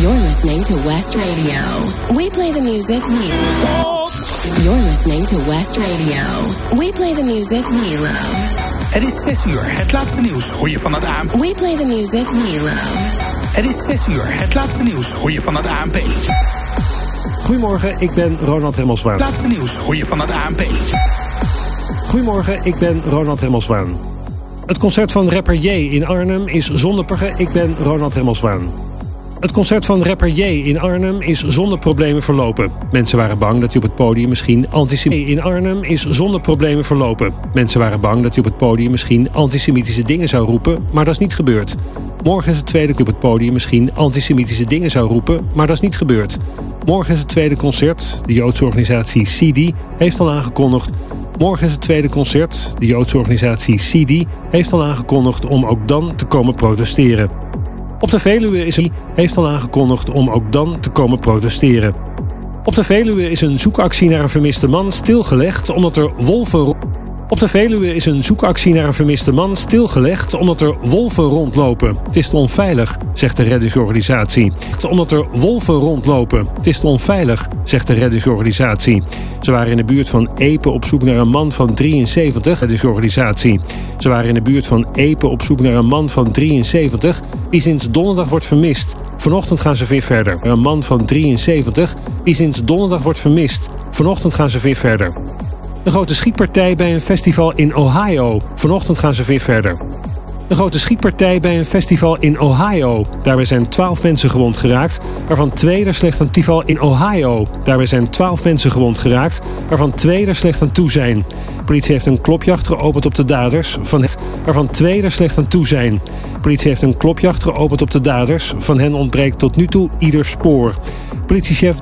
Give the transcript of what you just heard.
You're listening to West Radio. We play the music You're listening to West Radio. We play the music we love. Het is 6 uur. Het laatste nieuws hoor je van het ANP. We play the music we love. Het is 6 uur. Het laatste nieuws hoor je van het ANP. Goedemorgen, ik ben Ronald Remmelswaan. Het laatste nieuws hoor je van het ANP. Goedemorgen, ik ben Ronald Remmelswaan. Het concert van rapper J in Arnhem is zonder... Ik ben Ronald Remmelswaan. Het concert van rapper J in Arnhem is zonder problemen verlopen. Mensen waren bang dat hij op het podium misschien in Arnhem is zonder problemen verlopen. Mensen waren bang dat hij op het podium misschien antisemitische dingen zou roepen, maar dat is niet gebeurd. Morgen is het tweede op het podium misschien antisemitische dingen zou roepen, maar dat is niet gebeurd. Morgen is het tweede concert. De Joodse organisatie CD heeft al aangekondigd. Morgen is het tweede concert. De Joodse organisatie CD heeft al aangekondigd om ook dan te komen protesteren. Op de Veluwe heeft al aangekondigd om ook dan te komen protesteren. Op de Veluwe is een zoekactie naar een vermiste man stilgelegd omdat er wolven... Op de Veluwe is een zoekactie naar een vermiste man stilgelegd omdat er wolven rondlopen. Het is te onveilig, zegt de reddingsorganisatie. Omdat er wolven rondlopen. Het is te onveilig, zegt de reddingsorganisatie. Ze waren in de buurt van Epe op zoek naar een man van 73. Reddingsorganisatie. Ze waren in de buurt van Epe op zoek naar een man van 73 die sinds donderdag wordt vermist. Vanochtend gaan ze weer verder. Een man van 73 die sinds donderdag wordt vermist. Vanochtend gaan ze weer verder. Een grote schietpartij bij een festival in Ohio. Vanochtend gaan ze weer verder. Een grote schietpartij bij een festival in Ohio. Daarbij zijn 12 mensen gewond geraakt, waarvan 2 er slecht aan toe in Ohio. Daarbij zijn 12 mensen gewond geraakt, waarvan 2 er slecht aan toe zijn. De politie heeft een klopjacht geopend op de daders waarvan 2 er slecht aan toe zijn. De politie heeft een klopjacht geopend op de daders. Van hen ontbreekt tot nu toe ieder spoor. Politiechef